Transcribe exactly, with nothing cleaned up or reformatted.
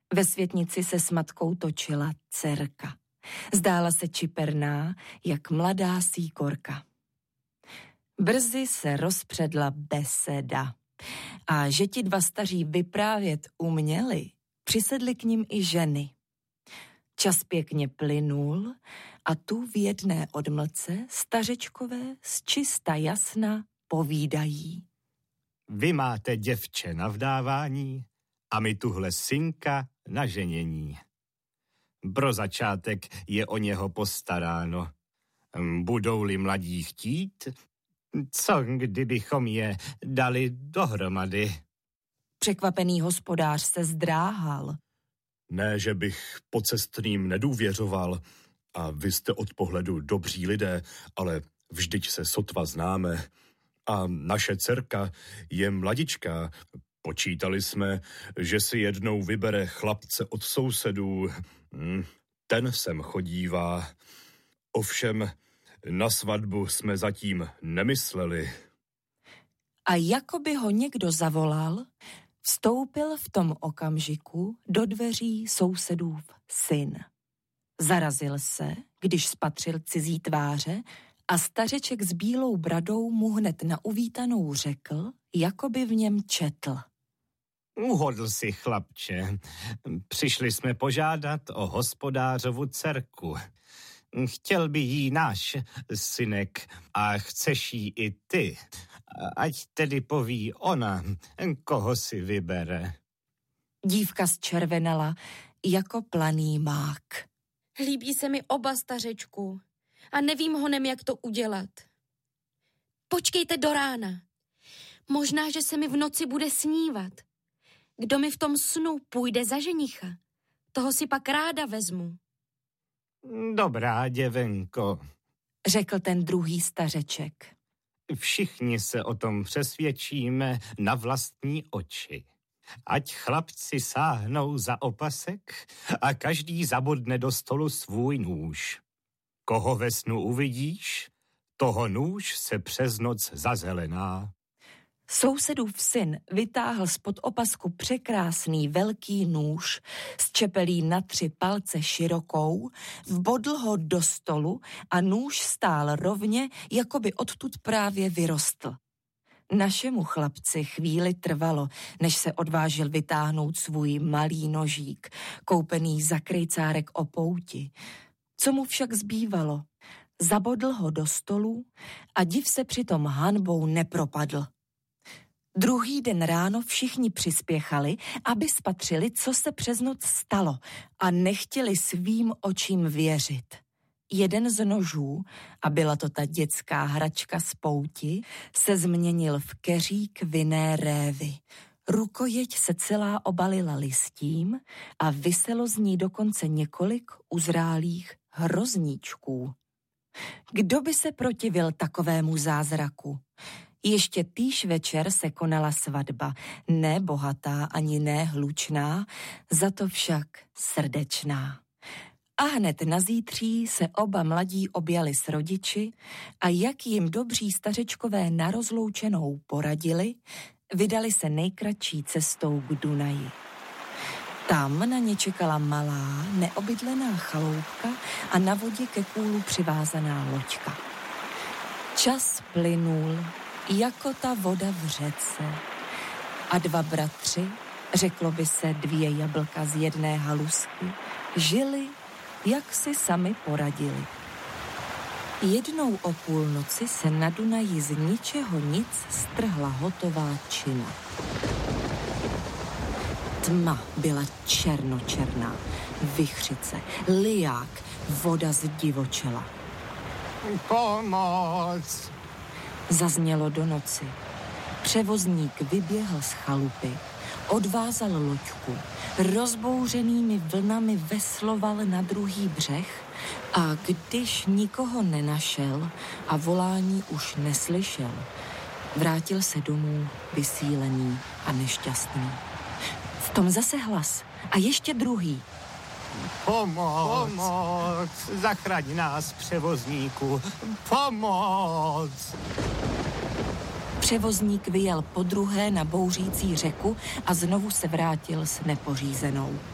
Ve světnici se s matkou točila dcerka. Zdála se čiperná, jak mladá síkorka. Brzy se rozpředla beseda. A že ti dva staří vyprávět uměli, přisedly k nim i ženy. Čas pěkně plynul a tu v jedné odmlce stařečkové z čista jasna povídají. Vy máte děvče na vdávání a my tuhle synka na ženění. Pro začátek je o něho postaráno. Budou-li mladí chtít, co kdybychom je dali dohromady? Překvapený hospodář se zdráhal. Ne, že bych pocestným nedůvěřoval, a vy jste od pohledu dobří lidé, ale vždyť se sotva známe. A naše dcerka je mladička. Počítali jsme, že si jednou vybere chlapce od sousedů. Ten sem chodívá. Ovšem, na svatbu jsme zatím nemysleli. A jako by ho někdo zavolal, vstoupil v tom okamžiku do dveří sousedův syn. Zarazil se, když spatřil cizí tváře, a stařeček s bílou bradou mu hned na uvítanou řekl, jako by v něm četl. Uhodl si, chlapče. Přišli jsme požádat o hospodářovu dcerku. Chtěl by jí náš synek a chceš jí i ty. Ať tedy poví ona, koho si vybere. Dívka zčervenala jako planý mák. Líbí se mi oba, stařečku, a nevím honem, jak to udělat. Počkejte do rána. Možná, že se mi v noci bude snívat. Kdo mi v tom snu půjde za ženicha, toho si pak ráda vezmu. Dobrá, děvenko, řekl ten druhý stařeček. Všichni se o tom přesvědčíme na vlastní oči. Ať chlapci sáhnou za opasek a každý zabodne do stolu svůj nůž. Koho ve snu uvidíš, toho nůž se přes noc zazelená. Sousedův syn vytáhl spod opasku překrásný velký nůž s čepelí na tři palce širokou, vbodl ho do stolu a nůž stál rovně, jako by odtud právě vyrostl. Našemu chlapci chvíli trvalo, než se odvážil vytáhnout svůj malý nožík, koupený za krejcárek o pouti. Co mu však zbývalo? Zabodl ho do stolu a div se přitom hanbou nepropadl. Druhý den ráno všichni přispěchali, aby spatřili, co se přes noc stalo, a nechtěli svým očím věřit. Jeden z nožů, a byla to ta dětská hračka z pouti, se změnil v keřík vinné révy. Rukojeť se celá obalila listím a viselo z ní dokonce několik uzrálých hrozníčků. Kdo by se protivil takovému zázraku? Ještě týž večer se konala svatba, ne bohatá ani ne hlučná, za to však srdečná. A hned na zítří se oba mladí objali s rodiči a jak jim dobří stařečkové na rozloučenou poradili, vydali se nejkratší cestou k Dunaji. Tam na ně čekala malá, neobydlená chaloupka a na vodě ke kůlu přivázaná loďka. Čas plynul jako ta voda v řece a dva bratři, řeklo by se dvě jablka z jedné halusky, žili, jak si sami poradili. Jednou o půlnoci se na Dunaji z ničeho nic strhla hotová čina. Tma byla černočerná, vichřice, liják, voda zdivočela. Pomoc! Zaznělo do noci. Převozník vyběhl z chalupy, odvázal loďku, rozbouřenými vlnami vesloval na druhý břeh a když nikoho nenašel a volání už neslyšel, vrátil se domů vysílený a nešťastný. V tom zase hlas a ještě druhý. Pomoc! Pomoc! Zachraň nás, převozníku! Pomoc! Převozník vyjel podruhé na bouřící řeku a znovu se vrátil s nepořízenou.